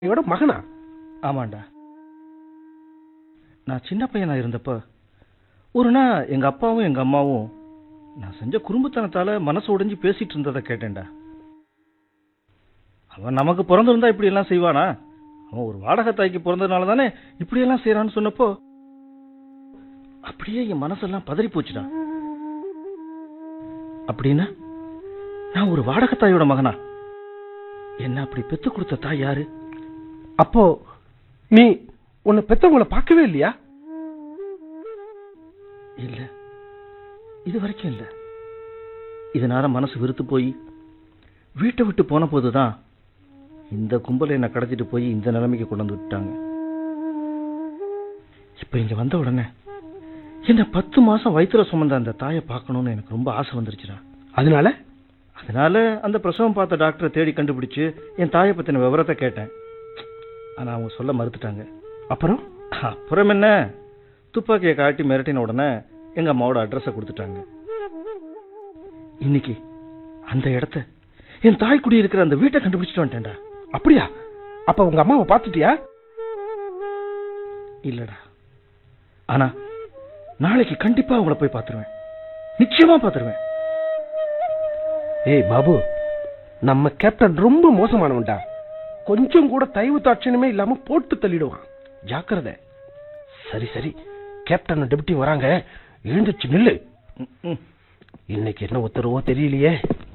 இவட மகனா? ஆமாண்டா. நான் சின்ன பையனா இருந்தப்ப ஒரு நாள் எங்க அப்பாவும் எங்க அம்மாவும் நான் செஞ்ச குறும்புத்தனத்தால மனசு உடைஞ்சு பேசிட்டு இருந்ததை கேட்டேன்டா. அவன் நமக்கு பிறந்திருந்தா இப்படி எல்லாம் செய்வானா? அவன் ஒரு வாடகை தாய்க்கு பிறந்ததுனால தானே இப்படி எல்லாம் செய்யறான்னு சொன்னப்போ அப்படியே என் மனசெல்லாம் பதறி போச்சுடா. அப்படின்னா நான் ஒரு வாடகை தாயோட மகனா? என்ன அப்படி பெத்து கொடுத்த தாய் யாரு? அப்போ நீ உன்னை பெத்தவங்களை பார்க்கவே இல்லையா? இல்ல, இது வரைக்கும் இல்ல. இதனால மனசு வெறுத்து போய் வீட்டை விட்டு போன போதுதான் இந்த கும்பலை என்ன கடத்திட்டு போய் இந்த நிலைமைக்கு கொண்டு வந்து விட்டாங்க. இப்ப இங்க வந்த உடனே என்ன 10 மாசம் வயிற்றுல சுமந்த அந்த தாயை பார்க்கணும்னு எனக்கு ரொம்ப ஆசை வந்துருச்சுடா. அதனால அந்த பிரசவம் பார்த்த டாக்டரை தேடி கண்டுபிடிச்சு என் தாயை பத்தின விவரத்தை கேட்டேன். ஆனா அவங்க சொல்ல மறுத்துட்டாங்க. அப்புறம் என்ன, துப்பாக்கியை காட்டி மிரட்டின உடனே எங்க அம்மாவோட அட்ரஸை கொடுத்துட்டாங்க. இன்னைக்கு அந்த இடத்த, என் தாய் குடி இருக்கிற அந்த வீட்டை கண்டுபிடிச்சிட்டு வந்துட்டேன்டா. அப்படியா? அப்ப உங்க அம்மாவை பார்த்துட்டியா? இல்லடா, ஆனா நாளைக்கு கண்டிப்பா அவங்கள போய் பார்த்துருவேன். நிச்சயமா பார்த்துருவேன். ஏய் பாபு, நம்ம கேப்டன் ரொம்ப மோசமானவன்டா. கொஞ்சம் கூட தயவு தாட்சணமே இல்லாம போட்டு தள்ளிடுவான். ஜாக்கிரதை. சரி சரி, கேப்டன் டெப்டி வராங்க, எழுந்துச்சு நில்லு. இன்னைக்கு என்ன உத்தரவோ தெரியலையே.